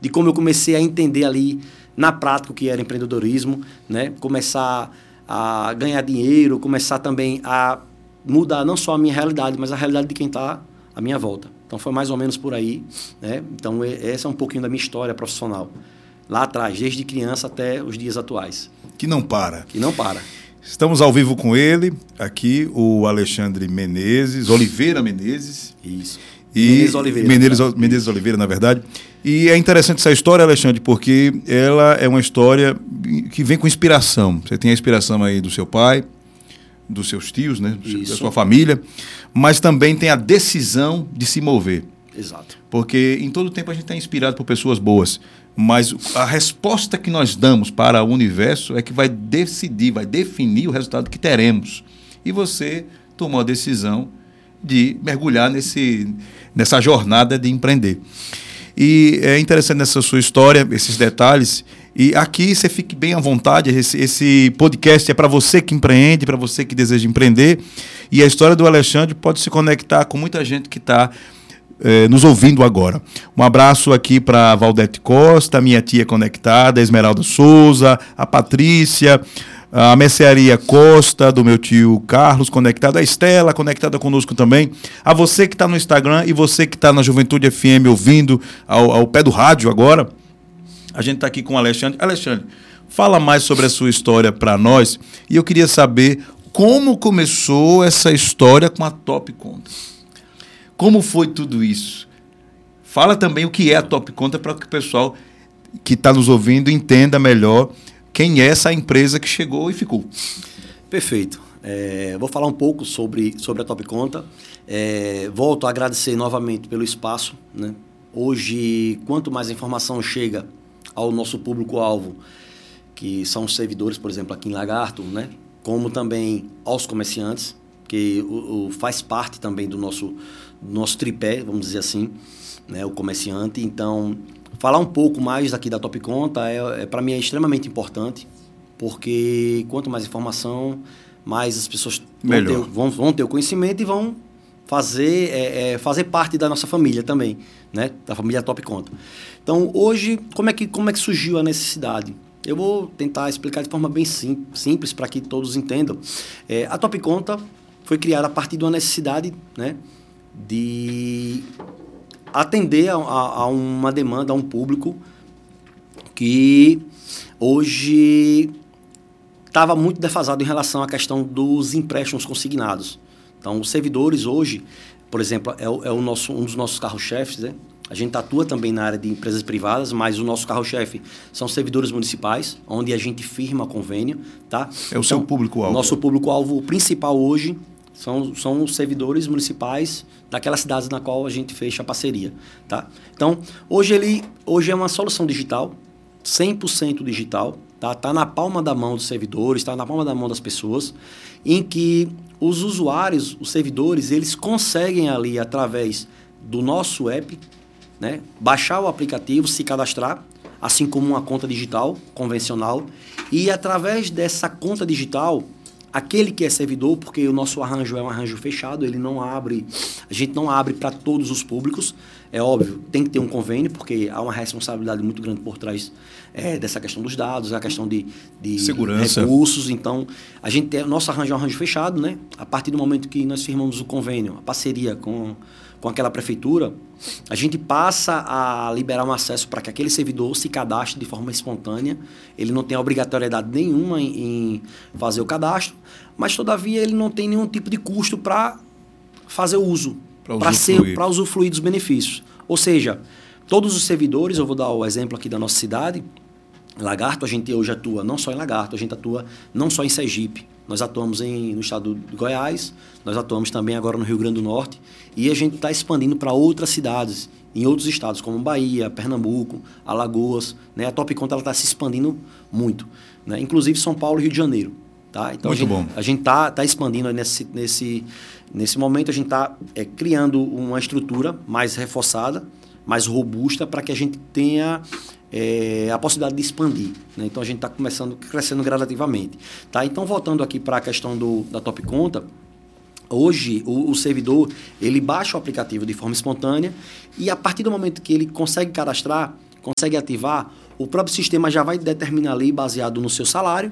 de como eu comecei a entender ali na prática o que era empreendedorismo, né? Começar a ganhar dinheiro, começar também a mudar não só a minha realidade, mas a realidade de quem está à minha volta. Então, foi mais ou menos por aí, né? Então, essa é um pouquinho da minha história profissional. Lá atrás, desde criança até os dias atuais. Que não para. Que não para. Estamos ao vivo com ele, aqui, o Alexandre Menezes, Oliveira Menezes. Isso. Menezes Oliveira. Menezes Oliveira, na verdade. E é interessante essa história, Alexandre, porque ela é uma história que vem com inspiração. Você tem a inspiração aí do seu pai, dos seus tios, né? Da sua família, mas também tem a decisão de se mover. Exato. Porque em todo tempo a gente está inspirado por pessoas boas, mas a resposta que nós damos para o universo é que vai decidir, vai definir o resultado que teremos. E você tomou a decisão de mergulhar nessa jornada de empreender. E é interessante nessa sua história, esses detalhes. E aqui você fique bem à vontade. Esse podcast é para você que empreende, para você que deseja empreender. E a história do Alexandre pode se conectar com muita gente que está nos ouvindo agora. Um abraço aqui para a Valdete Costa, minha tia conectada, a Esmeralda Souza, a Patrícia, a Mercearia Costa, do meu tio Carlos, conectado, a Estela, conectada conosco também, a você que está no Instagram e você que está na Juventude FM ouvindo ao pé do rádio agora. A gente está aqui com o Alexandre. Alexandre, fala mais sobre a sua história para nós e eu queria saber como começou essa história com a Top Conta. Como foi tudo isso? Fala também o que é a Top Conta para que o pessoal que está nos ouvindo entenda melhor quem é essa empresa que chegou e ficou. Perfeito. Vou falar um pouco sobre a Top Conta. Volto a agradecer novamente pelo espaço, né? Hoje, quanto mais informação chega ao nosso público-alvo, que são os servidores, por exemplo, aqui em Lagarto, né? Como também aos comerciantes, que faz parte também do nosso tripé, vamos dizer assim, né? O comerciante. Então, falar um pouco mais aqui da Top Conta para mim é extremamente importante, porque quanto mais informação, mais as pessoas vão ter o conhecimento e vão fazer parte da nossa família também, né? Da família Top Conta. Então, hoje, como é que surgiu a necessidade? Eu vou tentar explicar de forma bem simples para que todos entendam. A Top Conta foi criada a partir de uma necessidade, né, de atender a uma demanda, a um público que hoje estava muito defasado em relação à questão dos empréstimos consignados. Então, os servidores hoje, por exemplo, um dos nossos carros-chefes, né? A gente atua também na área de empresas privadas, mas o nosso carro-chefe são servidores municipais, onde a gente firma convênio, tá? É o seu público-alvo. Nosso público-alvo principal hoje são os servidores municipais daquelas cidades na qual a gente fecha a parceria, tá? Então, hoje é uma solução digital, 100% digital, tá? Tá na palma da mão dos servidores, está na palma da mão das pessoas, em que os usuários, os servidores, eles conseguem ali, através do nosso app, né, baixar o aplicativo, se cadastrar, assim como uma conta digital convencional, e através dessa conta digital, aquele que é servidor, porque o nosso arranjo é um arranjo fechado, a gente não abre para todos os públicos, é óbvio, tem que ter um convênio, porque há uma responsabilidade muito grande por trás dessa questão dos dados, a questão de segurança, recursos. Então, nosso arranjo é um arranjo fechado, né? A partir do momento que nós firmamos o convênio, a parceria com aquela prefeitura, a gente passa a liberar um acesso para que aquele servidor se cadastre de forma espontânea. Ele não tem obrigatoriedade nenhuma em fazer o cadastro, mas, todavia, ele não tem nenhum tipo de custo para fazer o uso, para usufruir dos benefícios. Ou seja, todos os servidores, eu vou dar o exemplo aqui da nossa cidade, Lagarto, a gente hoje atua não só em Lagarto, a gente atua não só em Sergipe. Nós atuamos no estado de Goiás, nós atuamos também agora no Rio Grande do Norte, e a gente está expandindo para outras cidades, em outros estados, como Bahia, Pernambuco, Alagoas, né? A Top Conta está se expandindo muito, né? Inclusive São Paulo e Rio de Janeiro. Tá? Então, a gente está expandindo nesse momento, a gente está criando uma estrutura mais reforçada, mais robusta, para que a gente tenha a possibilidade de expandir, né? Então, a gente está crescendo gradativamente. Tá? Então, voltando aqui para a questão da Top Conta, hoje o servidor ele baixa o aplicativo de forma espontânea e, a partir do momento que ele consegue cadastrar, consegue ativar, o próprio sistema já vai determinar ali, baseado no seu salário,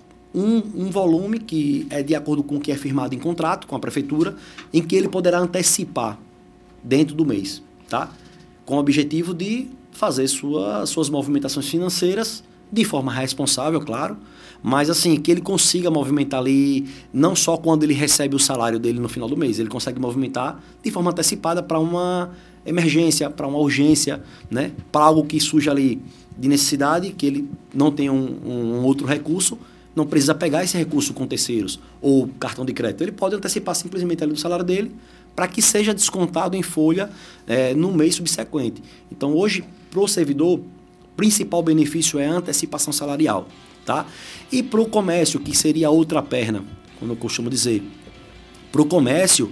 um volume que é de acordo com o que é firmado em contrato com a prefeitura, em que ele poderá antecipar dentro do mês, tá? Com o objetivo de fazer suas movimentações financeiras de forma responsável, claro, mas assim, que ele consiga movimentar ali, não só quando ele recebe o salário dele no final do mês, ele consegue movimentar de forma antecipada para uma emergência, para uma urgência, né? Para algo que surja ali de necessidade, que ele não tem um outro recurso, não precisa pegar esse recurso com terceiros ou cartão de crédito. Ele pode antecipar simplesmente ali do salário dele para que seja descontado em folha no mês subsequente. Então, hoje, para o servidor, o principal benefício é a antecipação salarial. Tá? E para o comércio, que seria a outra perna, como eu costumo dizer, para o comércio,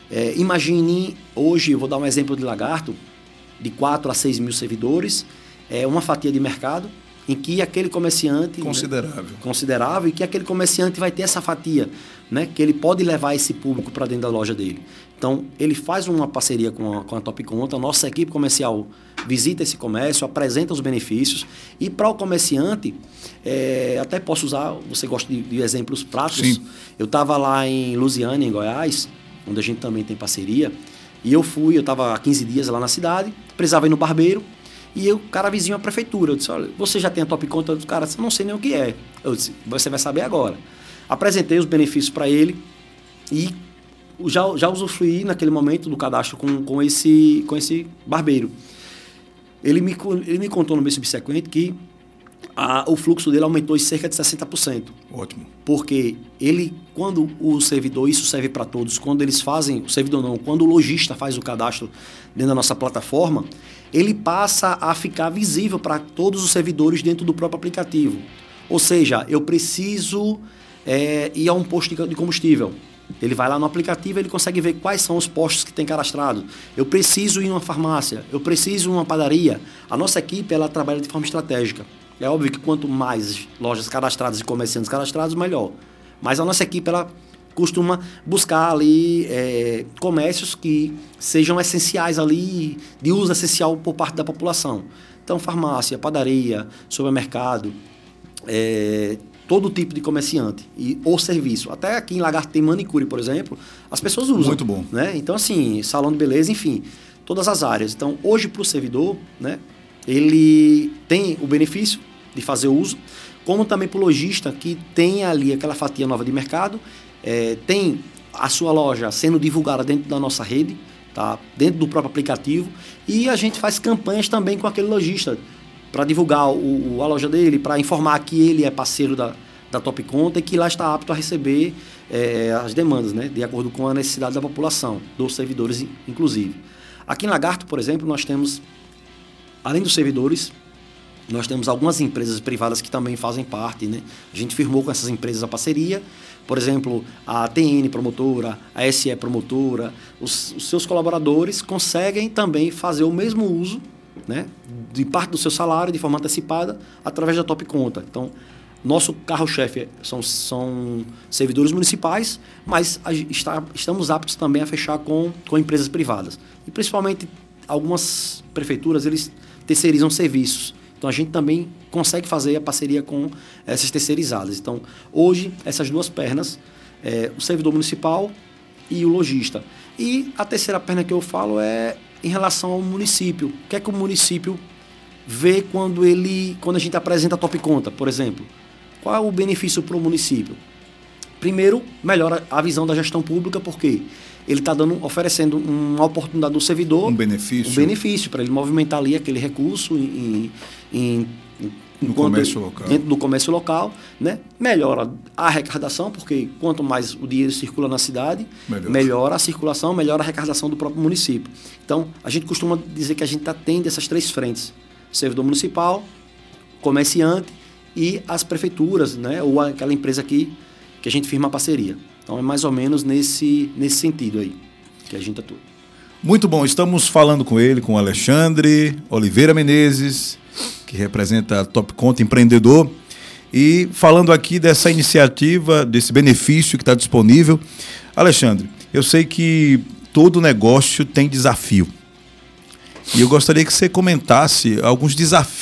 imagine hoje, eu vou dar um exemplo de Lagarto, de 4 a 6 mil servidores, uma fatia de mercado, em que aquele comerciante... Considerável, e que aquele comerciante vai ter essa fatia, né, que ele pode levar esse público para dentro da loja dele. Então, ele faz uma parceria com a Top Conta, a nossa equipe comercial visita esse comércio, apresenta os benefícios, e para o comerciante, até posso usar, você gosta de exemplos práticos? Sim. Eu estava lá em Lusiânia, em Goiás, onde a gente também tem parceria, e eu estava há 15 dias lá na cidade, precisava ir no barbeiro, e o cara vizinho à prefeitura. Eu disse, olha, você já tem a Top Conta? O cara disse, não sei nem o que é. Eu disse, você vai saber agora. Apresentei os benefícios para ele e já usufruí naquele momento do cadastro com esse barbeiro. Ele me contou no mês subsequente que o fluxo dele aumentou em cerca de 60%. Ótimo. Porque quando o servidor, isso serve para todos, quando eles fazem, o servidor não, quando o lojista faz o cadastro dentro da nossa plataforma, ele passa a ficar visível para todos os servidores dentro do próprio aplicativo. Ou seja, eu preciso ir a um posto de combustível. Ele vai lá no aplicativo e ele consegue ver quais são os postos que tem cadastrado. Eu preciso ir a uma farmácia, eu preciso ir a uma padaria. A nossa equipe, ela trabalha de forma estratégica. É óbvio que quanto mais lojas cadastradas e comerciantes cadastrados, melhor. Mas a nossa equipe, ela costuma buscar ali comércios que sejam essenciais ali, de uso essencial por parte da população. Então, farmácia, padaria, supermercado, todo tipo de comerciante ou serviço. Até aqui em Lagarto tem manicure, por exemplo, as pessoas usam. Muito bom. Né? Então, assim, salão de beleza, enfim, todas as áreas. Então, hoje, para o servidor, né, ele tem o benefício de fazer uso, como também para o lojista, que tem ali aquela fatia nova de mercado, tem a sua loja sendo divulgada dentro da nossa rede, tá? Dentro do próprio aplicativo, e a gente faz campanhas também com aquele lojista para divulgar a loja dele, para informar que ele é parceiro da Top Conta e que lá está apto a receber as demandas, né? De acordo com a necessidade da população, dos servidores inclusive. Aqui em Lagarto, por exemplo, nós temos, além dos servidores, nós temos algumas empresas privadas que também fazem parte, né? A gente firmou com essas empresas a parceria, por exemplo, a TN Promotora, a SE Promotora, os seus colaboradores conseguem também fazer o mesmo uso, né, de parte do seu salário de forma antecipada através da Top Conta. Então, nosso carro-chefe são servidores municipais, mas estamos aptos também a fechar com empresas privadas. E principalmente algumas prefeituras, eles terceirizam serviços. Então, a gente também consegue fazer a parceria com essas terceirizadas. Então, hoje, essas duas pernas, o servidor municipal e o lojista. E a terceira perna que eu falo é em relação ao município. O que é que o município vê quando a gente apresenta a Top Conta, por exemplo? Qual é o benefício para o município? Primeiro, melhora a visão da gestão pública, porque ele está oferecendo uma oportunidade do servidor, um benefício para ele movimentar ali aquele recurso no comércio local. Dentro do comércio local, né? Melhora a arrecadação, porque quanto mais o dinheiro circula na cidade, melhora a circulação, melhora a arrecadação do próprio município. Então, a gente costuma dizer que a gente atende essas três frentes: servidor municipal, comerciante e as prefeituras, né? Ou aquela empresa que a gente firma a parceria. Então, é mais ou menos nesse sentido aí que a gente atua. Muito bom. Estamos falando com ele, com o Alexandre Oliveira Menezes, que representa a Top Conta Empreendedor, e falando aqui dessa iniciativa, desse benefício que está disponível. Alexandre, eu sei que todo negócio tem desafio. E eu gostaria que você comentasse alguns desafios